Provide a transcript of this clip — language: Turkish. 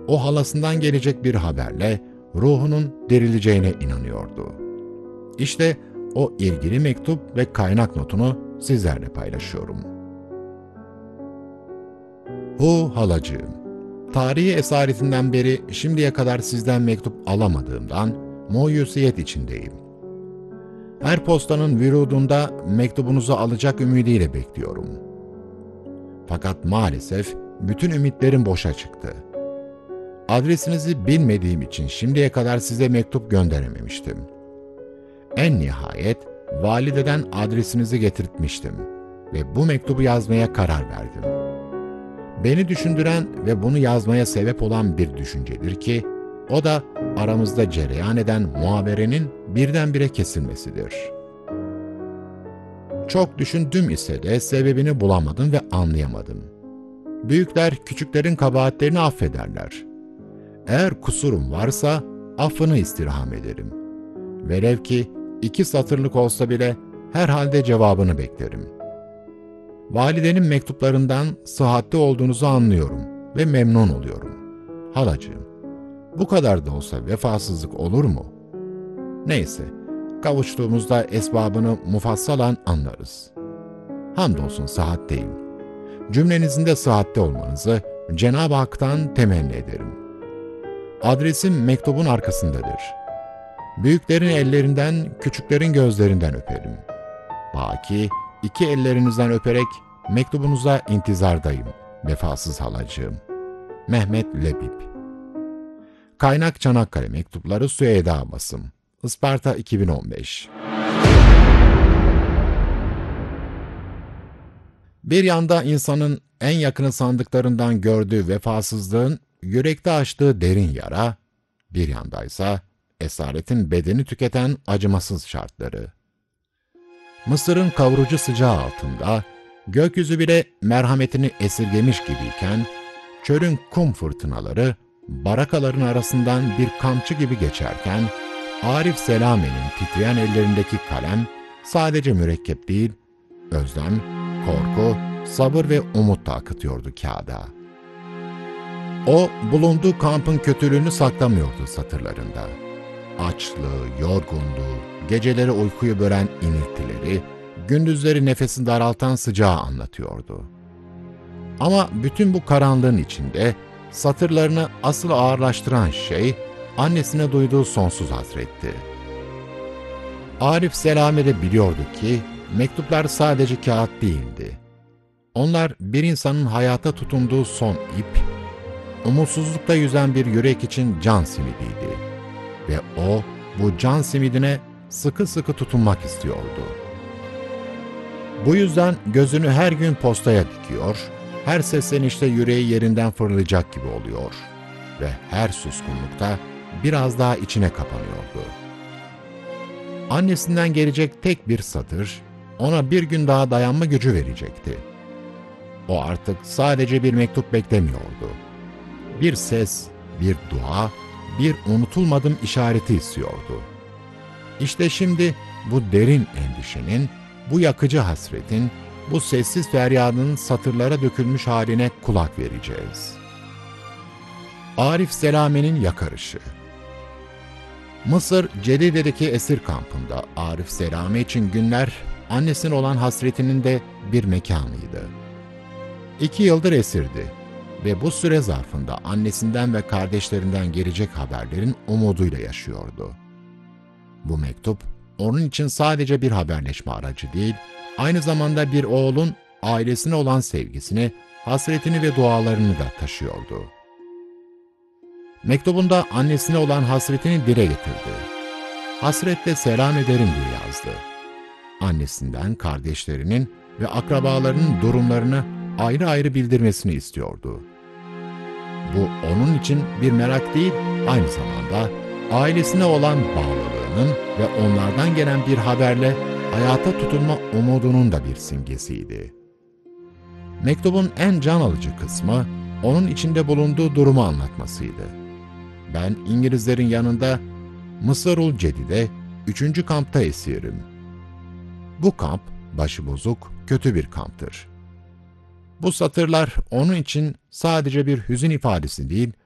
o halasından gelecek bir haberle ruhunun dirileceğine inanıyordu. İşte o ilgili mektup ve kaynak notunu sizlerle paylaşıyorum. Halacığım, tarihi esaretinden beri şimdiye kadar sizden mektup alamadığımdan muyusiyet içindeyim. Her postanın vürudunda mektubunuzu alacak ümidiyle bekliyorum. Fakat maalesef bütün ümitlerim boşa çıktı. Adresinizi bilmediğim için şimdiye kadar size mektup gönderememiştim. En nihayet valideden adresinizi getirtmiştim ve bu mektubu yazmaya karar verdim. Beni düşündüren ve bunu yazmaya sebep olan bir düşüncedir ki, o da aramızda cereyan eden muhaberenin birdenbire kesilmesidir. Çok düşündüm ise de sebebini bulamadım ve anlayamadım. Büyükler küçüklerin kabahatlerini affederler. Eğer kusurum varsa affını istirham ederim. Velev ki 2 satırlık olsa bile herhalde cevabını beklerim. Validenin mektuplarından sıhhatli olduğunuzu anlıyorum ve memnun oluyorum. Halacığım, bu kadar da olsa vefasızlık olur mu? Neyse, kavuştuğumuzda esbabını mufassalan anlarız. Hamdolsun sıhhatteyim. Cümlenizin de sıhhatli olmanızı Cenab-ı Hak'tan temenni ederim. Adresim mektubun arkasındadır. Büyüklerin ellerinden, küçüklerin gözlerinden öperim. Baki 2 ellerinizden öperek mektubunuza intizardayım, vefasız halacığım. Mehmet Lebip. Kaynak Çanakkale Mektupları Süheyda Basım. Isparta 2015. Bir yanda insanın en yakını sandıklarından gördüğü vefasızlığın yürekte açtığı derin yara, bir yandaysa esaretin bedeni tüketen acımasız şartları. Mısır'ın kavurucu sıcağı altında, gökyüzü bile merhametini esirgemiş gibiyken, çölün kum fırtınaları, barakaların arasından bir kamçı gibi geçerken, Arif Selame'nin titreyen ellerindeki kalem, sadece mürekkep değil, özlem, korku, sabır ve umut da akıtıyordu kağıda. O, bulunduğu kampın kötülüğünü saklamıyordu satırlarında. Açlığı, yorgunluğu, geceleri uykuyu bölen iniltileri, gündüzleri nefesini daraltan sıcağı anlatıyordu. Ama bütün bu karanlığın içinde satırlarını asıl ağırlaştıran şey, annesine duyduğu sonsuz hasretti. Arif Selame de biliyordu ki, mektuplar sadece kağıt değildi. Onlar bir insanın hayata tutunduğu son ip, umutsuzlukta yüzen bir yürek için can simidiydi. Ve o, bu can simidine sıkı sıkı tutunmak istiyordu. Bu yüzden gözünü her gün postaya dikiyor, her seslenişte yüreği yerinden fırlayacak gibi oluyor ve her suskunlukta biraz daha içine kapanıyordu. Annesinden gelecek tek bir satır, ona bir gün daha dayanma gücü verecekti. O artık sadece bir mektup beklemiyordu. Bir ses, bir dua, bir unutulmadım işareti istiyordu. İşte şimdi bu derin endişenin, bu yakıcı hasretin, bu sessiz feryadın satırlara dökülmüş haline kulak vereceğiz. Arif Selame'nin yakarışı. Mısır Cedide'deki esir kampında Arif Selame için günler, annesine olan hasretinin de bir mekanıydı. 2 yıldır esirdi ve bu süre zarfında annesinden ve kardeşlerinden gelecek haberlerin umuduyla yaşıyordu. Bu mektup, onun için sadece bir haberleşme aracı değil, aynı zamanda bir oğlun ailesine olan sevgisini, hasretini ve dualarını da taşıyordu. Mektubunda annesine olan hasretini dile getirdi. Hasretle selam ederim diye yazdı. Annesinden kardeşlerinin ve akrabalarının durumlarını ayrı ayrı bildirmesini istiyordu. Bu onun için bir merak değil, aynı zamanda ailesine olan bağlılığının ve onlardan gelen bir haberle hayata tutunma umudunun da bir simgesiydi. Mektubun en can alıcı kısmı, onun içinde bulunduğu durumu anlatmasıydı. Ben İngilizlerin yanında Mısırul Cedi'de 3. kampta esirim. Bu kamp, başıbozuk, kötü bir kamptır. Bu satırlar onun için sadece bir hüzün ifadesi değil,